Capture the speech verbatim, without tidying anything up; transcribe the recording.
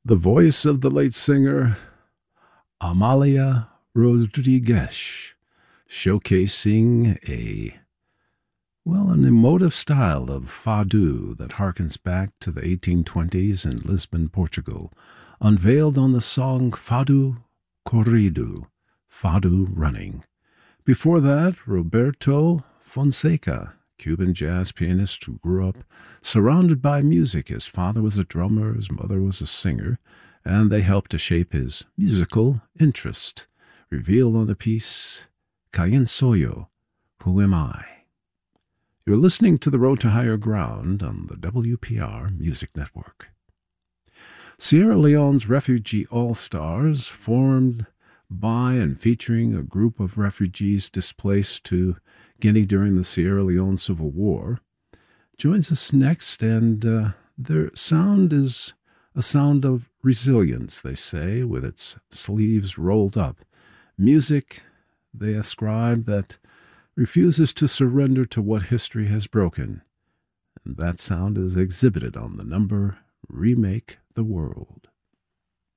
The voice of the late singer Amalia Rodriguez, showcasing a, well, an emotive style of fado that harkens back to the eighteen twenties in Lisbon, Portugal, unveiled on the song Fado Corrido, Fado Running. Before that, Roberto Fonseca, Cuban jazz pianist who grew up surrounded by music. His father was a drummer, his mother was a singer, and they helped to shape his musical interest. Revealed on the piece, Quien Soy Yo, Who Am I? You're listening to The Road to Higher Ground on the W P R Music Network. Sierra Leone's Refugee All-Stars, formed by and featuring a group of refugees displaced to Guinea during the Sierra Leone Civil War, joins us next, and uh, their sound is a sound of resilience, they say, with its sleeves rolled up. Music, they ascribe, that refuses to surrender to what history has broken. And that sound is exhibited on the number Remake the World.